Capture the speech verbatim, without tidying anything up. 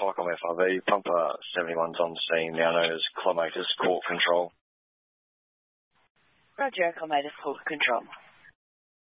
Vicom F R V, Pumper seventy-one's on scene, now known as Clomatus Court Control. Roger, Clomatus Court Control.